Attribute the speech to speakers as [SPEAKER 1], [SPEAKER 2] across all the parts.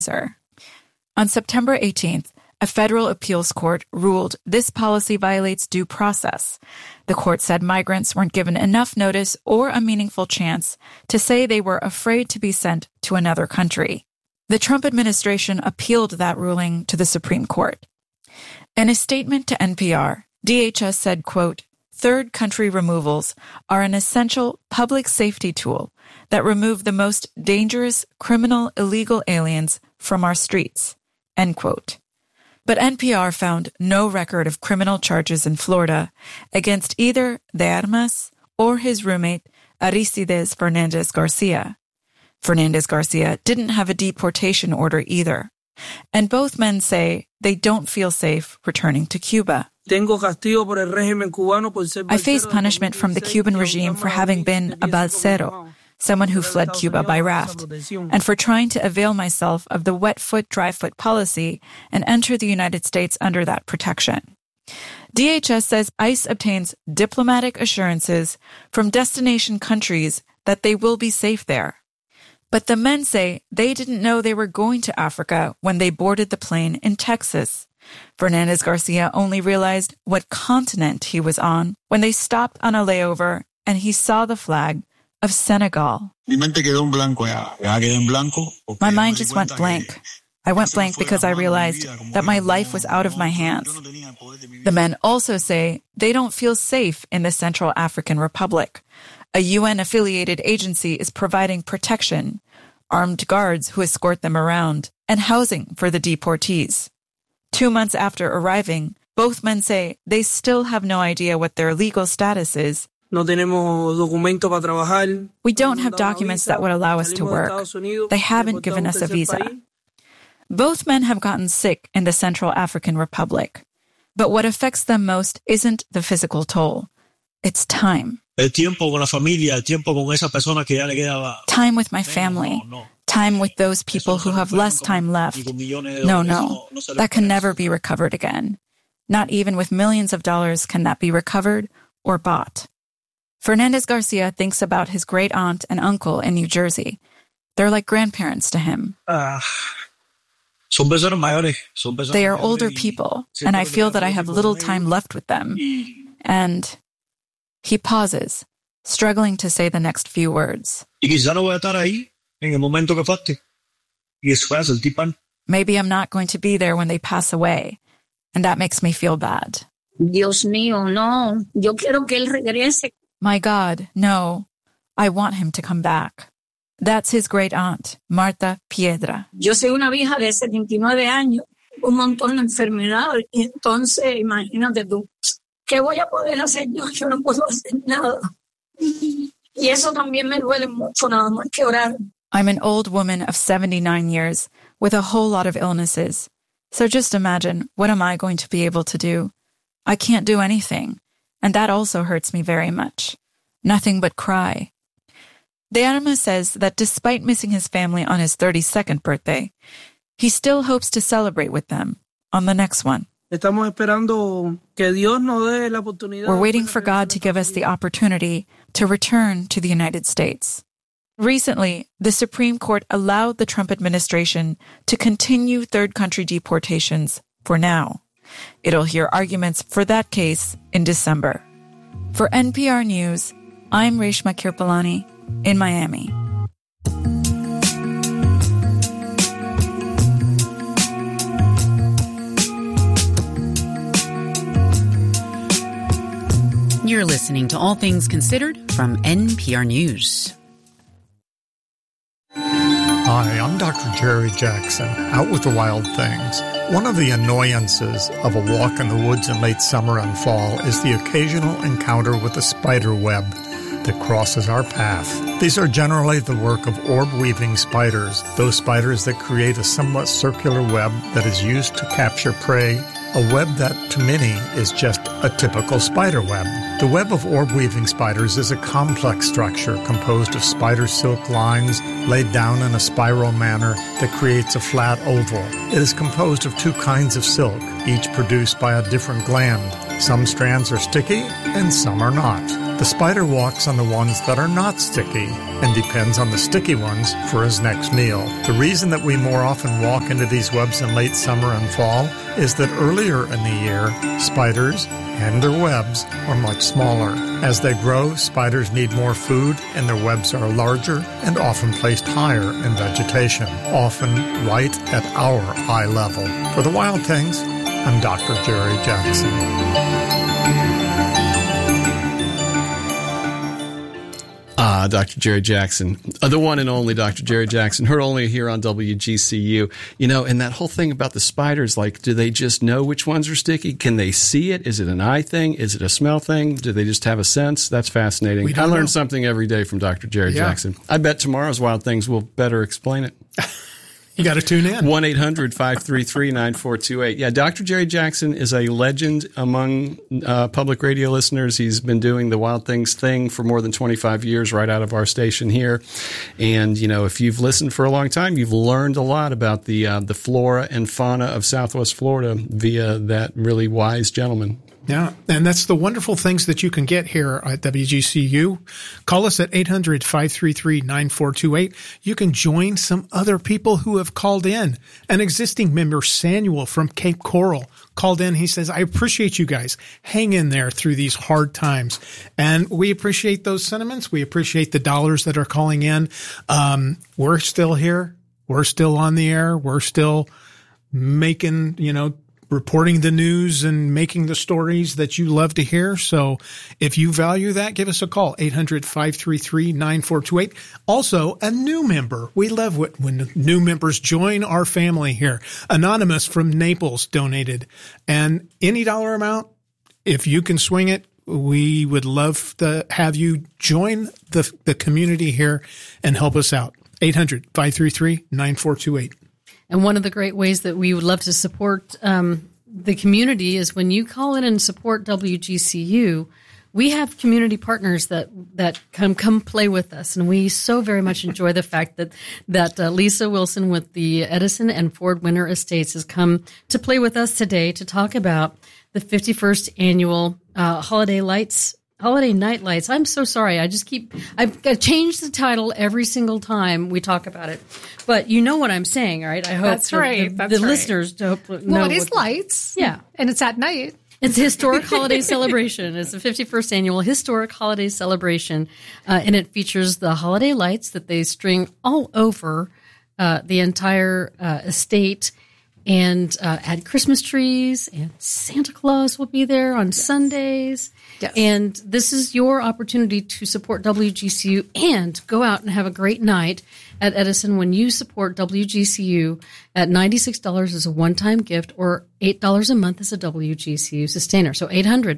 [SPEAKER 1] On September 18th, a federal appeals court ruled this policy violates due process. The court said migrants weren't given enough notice or a meaningful chance to say they were afraid to be sent to another country. The Trump administration appealed that ruling to the Supreme Court. In a statement to NPR, DHS said, quote, "Third country removals are an essential public safety tool that remove the most dangerous criminal illegal aliens from our streets," end quote. But NPR found no record of criminal charges in Florida against either De Armas or his roommate Aristides Fernandez-Garcia. Fernandez-Garcia didn't have a deportation order either, and both men say they don't feel safe returning to Cuba. I face punishment from the Cuban regime for having been a balsero, someone who fled Cuba by raft, and for trying to avail myself of the wet foot, dry foot policy and enter the United States under that protection. DHS says ICE obtains diplomatic assurances from destination countries that they will be safe there. But the men say they didn't know they were going to Africa when they boarded the plane in Texas. Fernandez-Garcia only realized what continent he was on when they stopped on a layover and he saw the flag of Senegal. My mind just went blank. I went blank because I realized that my life was out of my hands. The men also say they don't feel safe in the Central African Republic. A UN-affiliated agency is providing protection, armed guards who escort them around, and housing for the deportees. 2 months after arriving, both men say they still have no idea what their legal status is. We don't have documents that would allow us to work. They haven't given us a visa. Both men have gotten sick in the Central African Republic. But what affects them most isn't the physical toll. It's time. Time with my family. Time with those people who have less time left. No, that can never be recovered again. Not even with millions of dollars can that be recovered or bought. Fernandez-Garcia thinks about his great aunt and uncle in New Jersey. They're like grandparents to him. They are older people, and I feel that I have little time left with them. And he pauses, struggling to say the next few words. Maybe I'm not going to be there when they pass away, and that makes me feel bad.
[SPEAKER 2] Dios mío, no. Yo quiero que él regrese.
[SPEAKER 1] My God, no. I want him to come back. That's his great aunt, Marta Piedra.
[SPEAKER 2] Yo soy una vieja de 79 años, un montón de enfermedades, y entonces, imagínate tú, ¿qué voy a poder hacer yo? Yo no puedo hacer nada. Y eso también me duele mucho, nada más que orar.
[SPEAKER 1] I'm an old woman of 79 years with a whole lot of illnesses. So just imagine, what am I going to be able to do? I can't do anything. And that also hurts me very much. Nothing but cry. De Armas says that despite missing his family on his 32nd birthday, he still hopes to celebrate with them on the next one. We're waiting for God to give us the opportunity to return to the United States. Recently, the Supreme Court allowed the Trump administration to continue third country deportations for now. It'll hear arguments for that case in December. For NPR News, I'm Reshma Kirpalani in Miami.
[SPEAKER 3] You're listening to All Things Considered from NPR News.
[SPEAKER 4] Hi, I'm Dr. Jerry Jackson, out with the wild things. One of the annoyances of a walk in the woods in late summer and fall is the occasional encounter with a spider web that crosses our path. These are generally the work of orb-weaving spiders, those spiders that create a somewhat circular web that is used to capture prey, a web that, to many, is just a typical spider web. The web of orb-weaving spiders is a complex structure composed of spider silk lines laid down in a spiral manner that creates a flat oval. It is composed of two kinds of silk, each produced by a different gland. Some strands are sticky and some are not. The spider walks on the ones that are not sticky and depends on the sticky ones for his next meal. The reason that we more often walk into these webs in late summer and fall is that earlier in the year, spiders and their webs are much smaller. As they grow, spiders need more food and their webs are larger and often placed higher in vegetation, often right at our eye level. For The Wild Things, I'm Dr. Jerry Jackson.
[SPEAKER 5] Dr. Jerry Jackson, the one and only Dr. Jerry Jackson, heard only here on WGCU. You know, and that whole thing about the spiders, like, do they just know which ones are sticky? Can they see it? Is it an eye thing? Is it a smell thing? Do they just have a sense? That's fascinating. I learn something every day from Dr. Jerry Jackson. I bet tomorrow's Wild Things will better explain it.
[SPEAKER 6] You got to tune in.
[SPEAKER 5] 1-800-533-9428. Yeah, Dr. Jerry Jackson is a legend among public radio listeners. He's been doing the Wild Things thing for more than 25 years right out of our station here. And, you know, if you've listened for a long time, you've learned a lot about the flora and fauna of Southwest Florida via that really wise gentleman.
[SPEAKER 6] Yeah, and that's the wonderful things that you can get here at WGCU. Call us at 800-533-9428. You can join some other people who have called in. An existing member, Samuel from Cape Coral, called in. He says, I appreciate you guys. Hang in there through these hard times. And we appreciate those sentiments. We appreciate the dollars that are calling in. We're still here. We're still on the air. We're still making, reporting the news and making the stories that you love to hear. So if you value that, give us a call, 800-533-9428. Also, a new member. We love when new members join our family here. Anonymous from Naples donated. And any dollar amount, if you can swing it, we would love to have you join the community here and help us out. 800-533-9428.
[SPEAKER 7] And one of the great ways that we would love to support the community is when you call in and support WGCU, we have community partners that come play with us. And we so very much enjoy the fact that Lisa Wilson with the Edison and Ford Winter Estates has come to play with us today to talk about the 51st annual Holiday Night Lights. I'm so sorry. I've changed the title every single time we talk about it. But you know what I'm saying, right? I hope
[SPEAKER 8] that's right.
[SPEAKER 7] The listeners don't know.
[SPEAKER 8] Well, it is lights.
[SPEAKER 7] Yeah.
[SPEAKER 8] And it's at night.
[SPEAKER 7] It's a historic holiday celebration. It's the 51st annual historic holiday celebration. And it features the holiday lights that they string all over the entire estate. And add Christmas trees, and Santa Claus will be there on Sundays.
[SPEAKER 8] Yes. And
[SPEAKER 7] this is your opportunity to support WGCU and go out and have a great night at Edison when you support WGCU at $96 as a one-time gift or $8 a month as a WGCU sustainer. So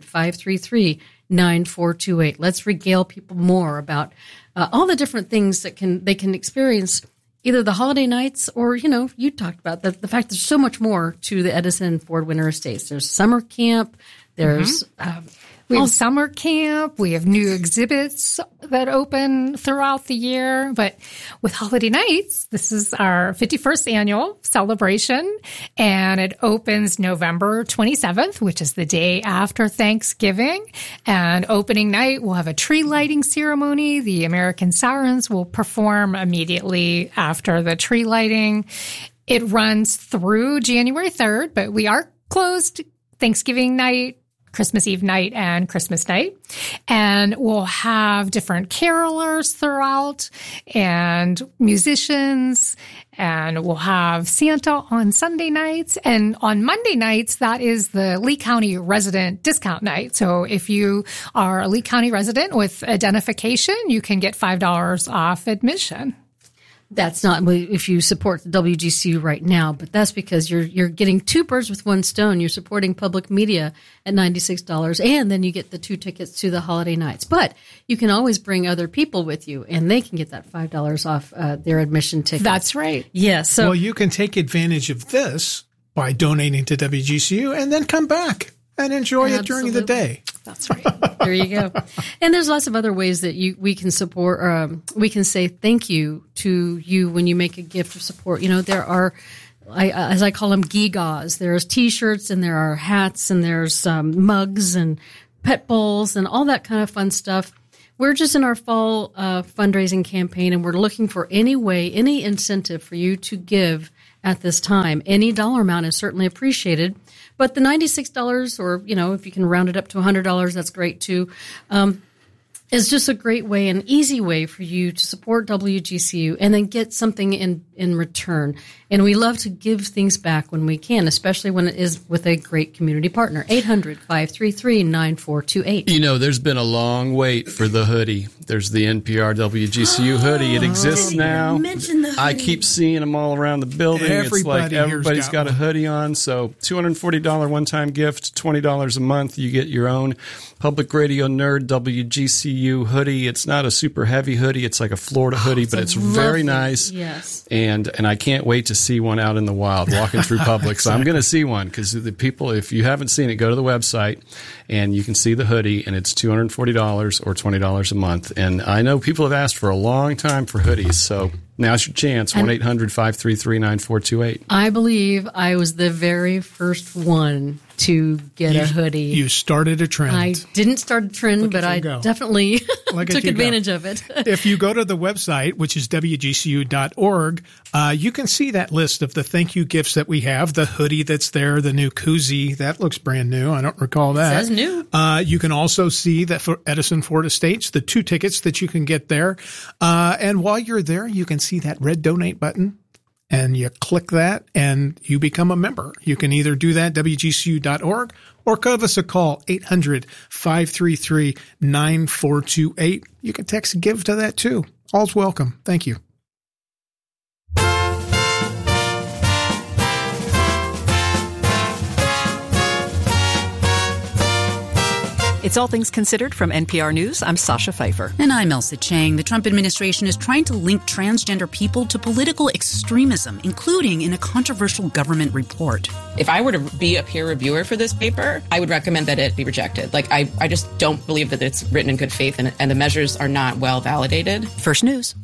[SPEAKER 7] 800-533-9428. Let's regale people more about all the different things that they can experience either the holiday nights or, you talked about the fact there's so much more to the Edison and Ford Winter Estates. There's summer camp. There's
[SPEAKER 8] we have summer camp. We have new exhibits that open throughout the year. But with Holiday Nights, this is our 51st annual celebration, and it opens November 27th, which is the day after Thanksgiving. And opening night, we'll have a tree lighting ceremony. The American Sirens will perform immediately after the tree lighting. It runs through January 3rd, but we are closed Thanksgiving night, Christmas Eve night, and Christmas night. And we'll have different carolers throughout and musicians, and we'll have Santa on Sunday nights. And on Monday nights, that is the Lee County resident discount night. So if you are a Lee County resident with identification, you can get $5 off admission.
[SPEAKER 7] That's not if you support the WGCU right now, but that's because you're getting two birds with one stone. You're supporting public media at $96, and then you get the 2 tickets to the holiday nights. But you can always bring other people with you, and they can get that $5 off their admission ticket.
[SPEAKER 8] That's right.
[SPEAKER 7] Yes. So,
[SPEAKER 6] well, you can take advantage of this by donating to WGCU and then come back and enjoy it during the day.
[SPEAKER 8] That's right.
[SPEAKER 7] There you go. And there's lots of other ways that we can support. We can say thank you to you when you make a gift of support. There are, as I call them, gigas. There's T-shirts and there are hats and there's mugs and pet bowls and all that kind of fun stuff. we're just in our fall fundraising campaign, and we're looking for any incentive for you to give at this time. Any dollar amount is certainly appreciated, but the $96, or, if you can round it up to $100, that's great too. Is just a great way, an easy way for you to support WGCU and then get something in return. And we love to give things back when we can, especially when it is with a great community partner. 800-533-9428.
[SPEAKER 5] There's been a long wait for the hoodie. There's the NPR WGCU hoodie. It exists now. I keep seeing them all around the building. It's like everybody's got a hoodie on. So $240 one-time gift, $20 a month. You get your own Public Radio Nerd WGCU hoodie. It's not a super heavy hoodie. It's like a Florida hoodie, but it's very nice.
[SPEAKER 7] Yes.
[SPEAKER 5] And I can't wait to see one out in the wild walking through Publix. So I'm going to see one, because the people, if you haven't seen it, go to the website and you can see the hoodie, and it's $240 or $20 a month. And I know people have asked for a long time for hoodies, so now's your chance. 1-800-533-9428.
[SPEAKER 7] I believe I was the very first one to get a hoodie.
[SPEAKER 6] You started a trend.
[SPEAKER 7] I didn't start a trend, but I definitely took advantage of it.
[SPEAKER 6] If you go to the website, which is WGCU.org, you can see that list of the thank you gifts that we have. The hoodie that's there, the new koozie, that looks brand new. I don't recall that.
[SPEAKER 7] It says new.
[SPEAKER 6] You can also see that for Edison Ford Estates, the 2 tickets that you can get there. And while you're there, you can see that red donate button. And you click that and you become a member. You can either do that at WGCU.org or give us a call, 800-533-9428. You can text GIVE to that too. All's welcome. Thank you.
[SPEAKER 9] It's All Things Considered from NPR News. I'm Sasha Pfeiffer.
[SPEAKER 3] And I'm Elsa Chang. The Trump administration is trying to link transgender people to political extremism, including in a controversial government report.
[SPEAKER 10] If I were to be a peer reviewer for this paper, I would recommend that it be rejected. I just don't believe that it's written in good faith, and the measures are not well validated.
[SPEAKER 3] First News.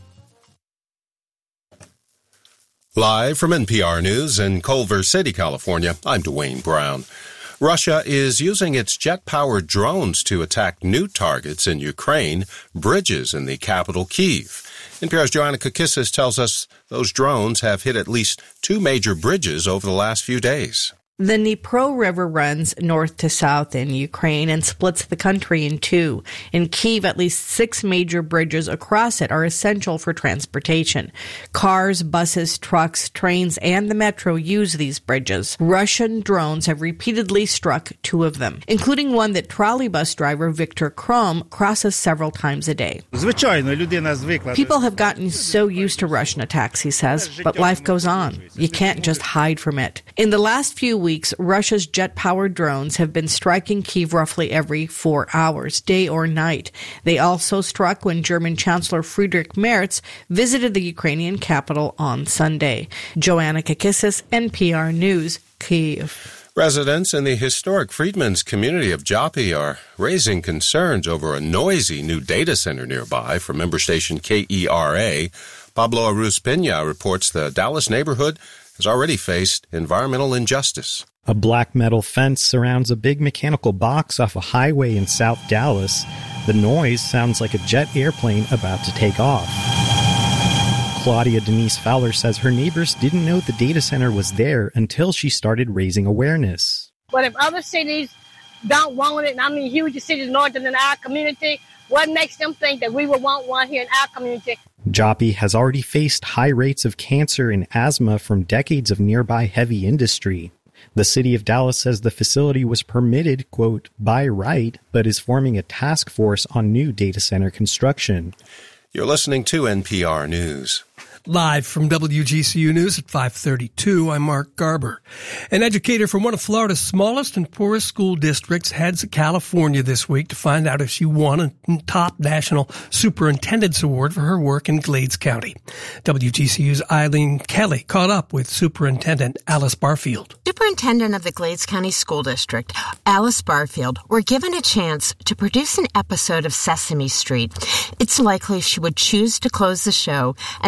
[SPEAKER 11] Live from NPR News in Culver City, California, I'm Dwayne Brown. Russia is using its jet-powered drones to attack new targets in Ukraine, bridges in the capital, Kyiv. NPR's Joanna Kakissis tells us those drones have hit at least 2 major bridges over the last few days.
[SPEAKER 12] The Dnipro River runs north to south in Ukraine and splits the country in 2. In Kyiv, at least 6 major bridges across it are essential for transportation. Cars, buses, trucks, trains, and the metro use these bridges. Russian drones have repeatedly struck 2 of them, including one that trolleybus driver Viktor Krom crosses several times a day. People have gotten so used to Russian attacks, he says, but life goes on. You can't just hide from it. In the last few weeks, Russia's jet-powered drones have been striking Kyiv roughly every 4 hours, day or night. They also struck when German Chancellor Friedrich Merz visited the Ukrainian capital on Sunday. Joanna Kakissis, NPR News, Kyiv.
[SPEAKER 11] Residents in the historic Freedmen's community of Joppy are raising concerns over a noisy new data center nearby from member station KERA. Pablo Aruz-Pena reports the Dallas neighborhood has already faced environmental injustice.
[SPEAKER 13] A black metal fence surrounds a big mechanical box off a highway in South Dallas. The noise sounds like a jet airplane about to take off. Claudia Denise Fowler says her neighbors didn't know the data center was there until she started raising awareness.
[SPEAKER 14] But if other cities don't want it, and I mean huge cities north than our community, what makes them think that we would want one here in our community?
[SPEAKER 13] Joppy has already faced high rates of cancer and asthma from decades of nearby heavy industry. The city of Dallas says the facility was permitted, quote, by right, but is forming a task force on new data center construction.
[SPEAKER 11] You're listening to NPR News.
[SPEAKER 15] Live from WGCU News at 5:32, I'm Mark Garber. An educator from one of Florida's smallest and poorest school districts heads to California this week to find out if she won a top national superintendent's award for her work in Glades County. WGCU's Eileen Kelly caught up with Superintendent Alice Barfield.
[SPEAKER 16] Superintendent of the Glades County School District, Alice Barfield, were given a chance to produce an episode of Sesame Street. It's likely she would choose to close the show announcing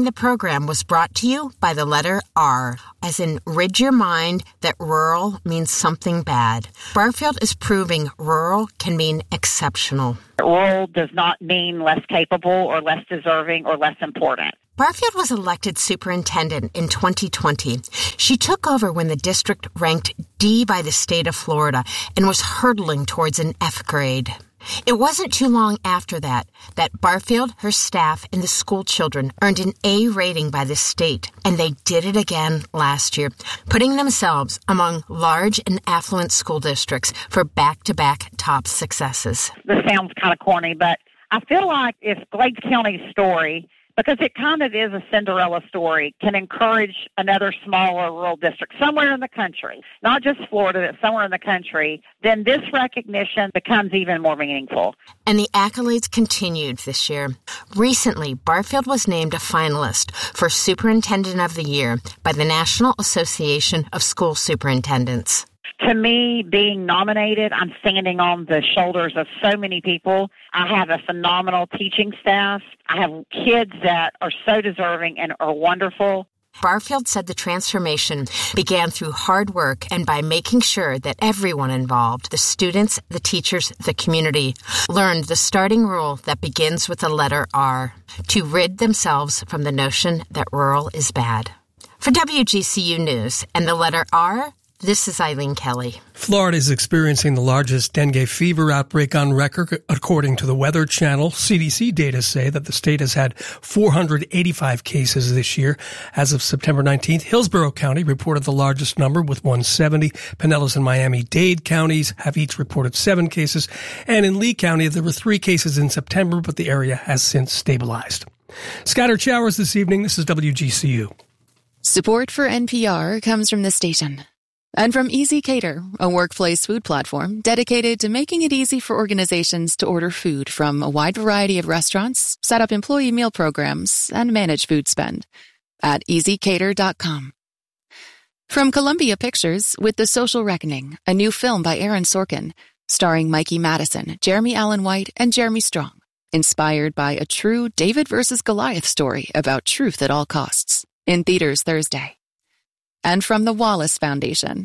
[SPEAKER 16] Supporting the program was brought to you by the letter R, as in rid your mind that rural means something bad. Barfield is proving rural can mean exceptional.
[SPEAKER 17] Rural does not mean less capable or less deserving or less important.
[SPEAKER 16] Barfield was elected superintendent in 2020. She took over when the district ranked D by the state of Florida and was hurtling towards an F grade. It wasn't too long after that Barfield, her staff, and the school children earned an A rating by the state, and they did it again last year, putting themselves among large and affluent school districts for back-to-back top successes.
[SPEAKER 17] This sounds kind of corny, but I feel like if Glades County's story, because it kind of is a Cinderella story, can encourage another smaller rural district somewhere in the country, not just Florida, but somewhere in the country, then this recognition becomes even more meaningful.
[SPEAKER 16] And the accolades continued this year. Recently, Barfield was named a finalist for Superintendent of the Year by the National Association of School Superintendents.
[SPEAKER 17] To me, being nominated, I'm standing on the shoulders of so many people. I have a phenomenal teaching staff. I have kids that are so deserving and are wonderful.
[SPEAKER 16] Barfield said the transformation began through hard work and by making sure that everyone involved, the students, the teachers, the community, learned the starting rule that begins with the letter R, to rid themselves from the notion that rural is bad. For WGCU News and the letter R, this is Eileen Kelly.
[SPEAKER 15] Florida is experiencing the largest dengue fever outbreak on record, according to the Weather Channel. CDC data say that the state has had 485 cases this year. As of September 19th, Hillsborough County reported the largest number with 170. Pinellas and Miami-Dade counties have each reported 7 cases. And in Lee County, there were 3 cases in September, but the area has since stabilized. Scattered showers this evening. This is WGCU.
[SPEAKER 18] Support for NPR comes from the station. And from Easy Cater, a workplace food platform dedicated to making it easy for organizations to order food from a wide variety of restaurants, set up employee meal programs, and manage food spend at easycater.com. From Columbia Pictures with The Social Reckoning, a new film by Aaron Sorkin, starring Mikey Madison, Jeremy Allen White, and Jeremy Strong, inspired by a true David versus Goliath story about truth at all costs, in theaters Thursday. And from the Wallace Foundation.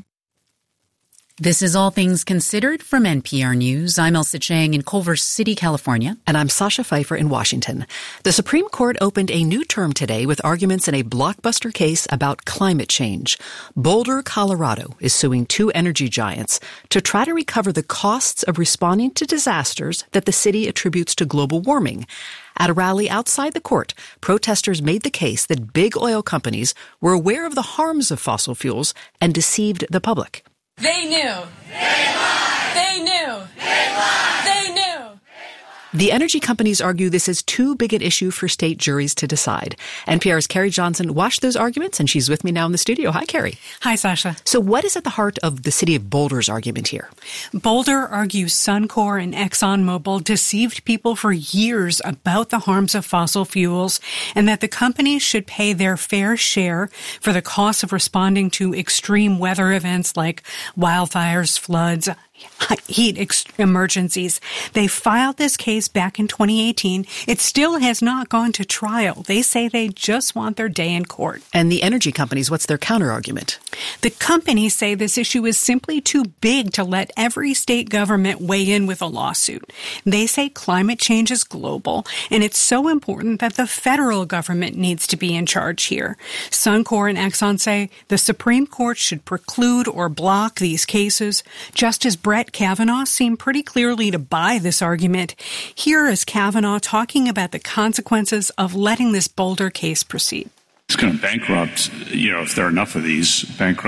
[SPEAKER 3] This is All Things Considered from NPR News. I'm Elsa Chang in Culver City, California.
[SPEAKER 9] And I'm Sasha Pfeiffer in Washington. The Supreme Court opened a new term today with arguments in a blockbuster case about climate change. Boulder, Colorado is suing 2 energy giants to try to recover the costs of responding to disasters that the city attributes to global warming. At a rally outside the court, protesters made the case that big oil companies were aware of the harms of fossil fuels and deceived the public.
[SPEAKER 19] They knew. They lied. They knew. They lied. They knew.
[SPEAKER 9] The energy companies argue this is too big an issue for state juries to decide. NPR's Carrie Johnson watched those arguments, and she's with me now in the studio. Hi, Carrie.
[SPEAKER 20] Hi, Sasha.
[SPEAKER 9] So what is at the heart of the city of Boulder's argument here?
[SPEAKER 20] Boulder argues Suncor and ExxonMobil deceived people for years about the harms of fossil fuels and that the companies should pay their fair share for the costs of responding to extreme weather events like wildfires, floods, heat emergencies. They filed this case back in 2018. It still has not gone to trial. They say they just want their day in court.
[SPEAKER 9] And the energy companies, what's their counter-argument?
[SPEAKER 20] The companies say this issue is simply too big to let every state government weigh in with a lawsuit. They say climate change is global, and it's so important that the federal government needs to be in charge here. Suncor and Exxon say the Supreme Court should preclude or block these cases. Justice Brett Kavanaugh seemed pretty clearly to buy this argument. Here is Kavanaugh talking about the consequences of letting this Boulder case proceed.
[SPEAKER 21] It's going to bankrupt, if there are enough of these,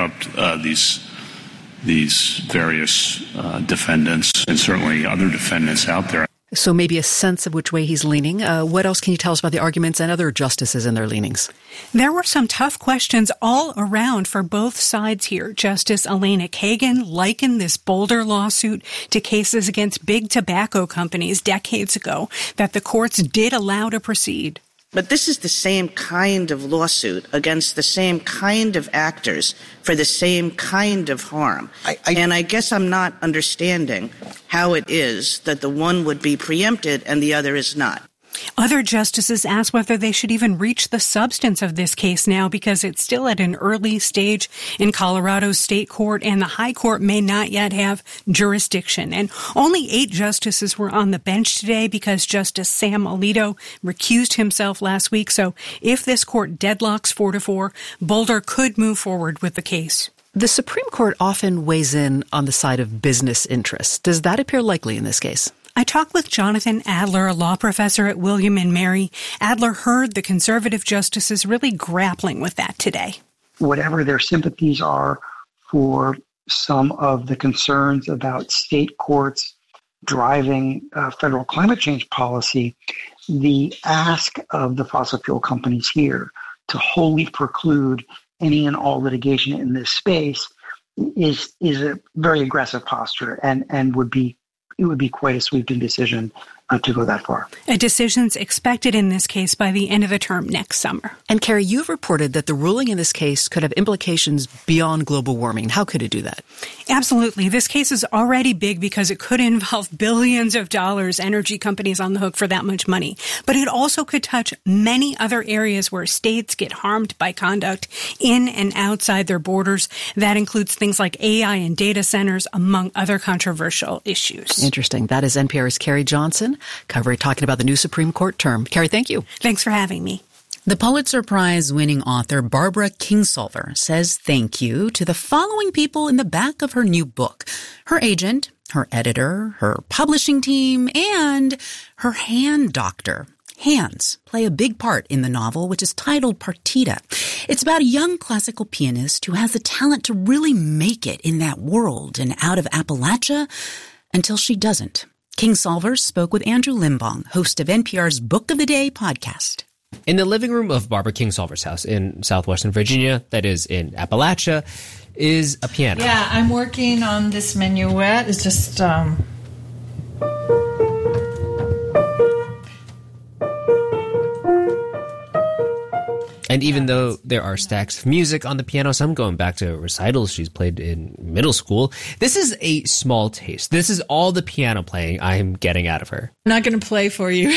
[SPEAKER 21] these various defendants and certainly other defendants out there.
[SPEAKER 9] So maybe a sense of which way he's leaning. What else can you tell us about the arguments and other justices and their leanings?
[SPEAKER 20] There were some tough questions all around for both sides here. Justice Elena Kagan likened this Boulder lawsuit to cases against big tobacco companies decades ago that the courts did allow to proceed.
[SPEAKER 22] But this is the same kind of lawsuit against the same kind of actors for the same kind of harm. And I guess I'm not understanding how it is that the one would be preempted and the other is not.
[SPEAKER 20] Other justices asked whether they should even reach the substance of this case now because it's still at an early stage in Colorado's state court and the high court may not yet have jurisdiction. And only 8 justices were on the bench today because Justice Sam Alito recused himself last week. So if this court deadlocks 4-4, Boulder could move forward with the case.
[SPEAKER 9] The Supreme Court often weighs in on the side of business interests. Does that appear likely in this case?
[SPEAKER 20] I talked with Jonathan Adler, a law professor at William & Mary. Adler heard the conservative justices really grappling with that today.
[SPEAKER 1] Whatever their sympathies are for some of the concerns about state courts driving federal climate change policy, the ask of the fossil fuel companies here to wholly preclude any and all litigation in this space is a very aggressive posture and it would be quite a sweeping decision to go that far.
[SPEAKER 20] A decision's expected in this case by the end of the term next summer.
[SPEAKER 9] And Carrie, you've reported that the ruling in this case could have implications beyond global warming. How could it do that?
[SPEAKER 20] Absolutely. This case is already big because it could involve billions of dollars, energy companies on the hook for that much money. But it also could touch many other areas where states get harmed by conduct in and outside their borders. That includes things like AI and data centers, among other controversial issues.
[SPEAKER 9] Interesting. That is NPR's Carrie Johnson, talking about the new Supreme Court term. Carrie, thank you.
[SPEAKER 20] Thanks for having me.
[SPEAKER 3] The Pulitzer Prize-winning author Barbara Kingsolver says thank you to the following people in the back of her new book: her agent, her editor, her publishing team, and her hand doctor. Hands play a big part in the novel, which is titled Partita. It's about a young classical pianist who has the talent to really make it in that world and out of Appalachia until she doesn't. Kingsolver spoke with Andrew Limbong, host of NPR's Book of the Day podcast.
[SPEAKER 2] In the living room of Barbara Kingsolver's house in southwestern Virginia, that is in Appalachia, is a piano.
[SPEAKER 23] Yeah, I'm working on this minuet. It's just...
[SPEAKER 2] And even though there are stacks of music on the piano, some going back to recitals she's played in middle school, this is a small taste. This is all the piano playing I'm getting out of her.
[SPEAKER 23] I'm not going to play for you.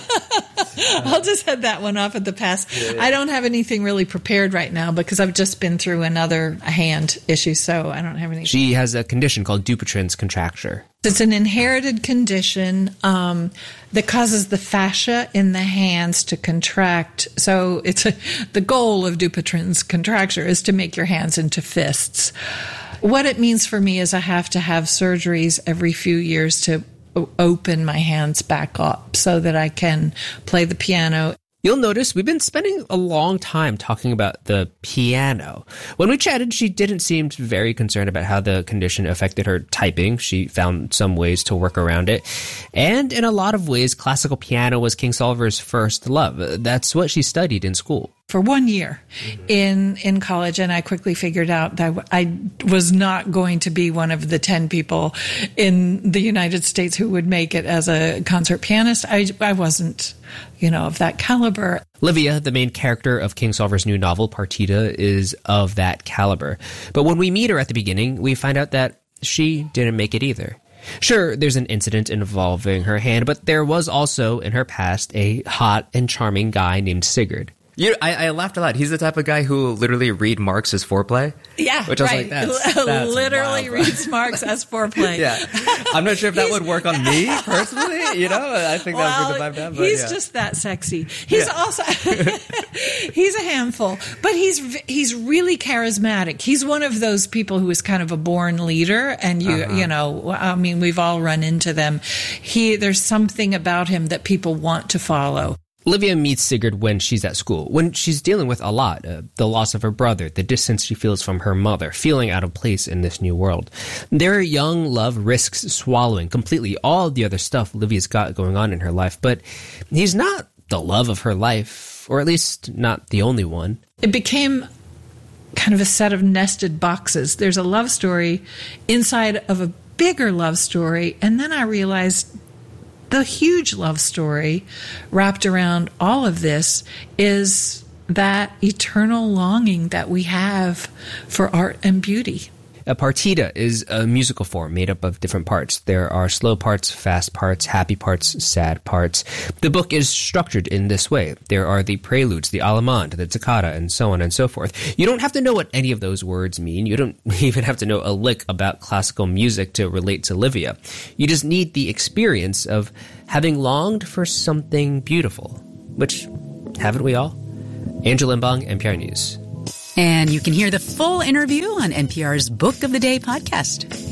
[SPEAKER 23] I'll just head that one off at the pass. I don't have anything really prepared right now because I've just been through another hand issue, so I don't have anything.
[SPEAKER 2] She has a condition called Dupuytren's contracture.
[SPEAKER 23] It's an inherited condition that causes the fascia in the hands to contract. So the goal of Dupuytren's contracture is to make your hands into fists. What it means for me is I have to have surgeries every few years to open my hands back up so that I can play the piano.
[SPEAKER 2] You'll notice we've been spending a long time talking about the piano. When we chatted, she didn't seem very concerned about how the condition affected her typing. She found some ways to work around it. And in a lot of ways, classical piano was Kingsolver's first love. That's what she studied in school.
[SPEAKER 23] For 1 year in college, and I quickly figured out that I was not going to be one of the 10 people in the United States who would make it as a concert pianist. I wasn't, of that caliber.
[SPEAKER 2] Livia, the main character of Kingsolver's new novel, Partita, is of that caliber. But when we meet her at the beginning, we find out that she didn't make it either. Sure, there's an incident involving her hand, but there was also, in her past, a hot and charming guy named Sigurd.
[SPEAKER 24] I laughed a lot. He's the type of guy who will literally read Marx as foreplay.
[SPEAKER 23] Yeah,
[SPEAKER 24] which
[SPEAKER 23] right.
[SPEAKER 24] I was like, that's
[SPEAKER 23] literally
[SPEAKER 24] wild,
[SPEAKER 23] reads Marx as foreplay.
[SPEAKER 24] Yeah, I'm not sure if that would work on me personally. I think that would be the vibe to have.
[SPEAKER 23] He's just that sexy. He's also he's a handful, but he's really charismatic. He's one of those people who is kind of a born leader, and we've all run into them. There's something about him that people want to follow.
[SPEAKER 2] Livia meets Sigurd when she's at school, when she's dealing with a lot, the loss of her brother, the distance she feels from her mother, feeling out of place in this new world. Their young love risks swallowing completely all the other stuff Livia's got going on in her life, but he's not the love of her life, or at least not the only one.
[SPEAKER 23] It became kind of a set of nested boxes. There's a love story inside of a bigger love story, and then I realized the huge love story wrapped around all of this is that eternal longing that we have for art and beauty.
[SPEAKER 2] A partita is a musical form made up of different parts. There are slow parts, fast parts, happy parts, sad parts. The book is structured in this way. There are the preludes, the allemande, the toccata, and so on and so forth. You don't have to know what any of those words mean. You don't even have to know a lick about classical music to relate to Livia. You just need the experience of having longed for something beautiful, which haven't we all? Andrew Limbong, NPR News.
[SPEAKER 3] And you can hear the full interview on NPR's Book of the Day podcast.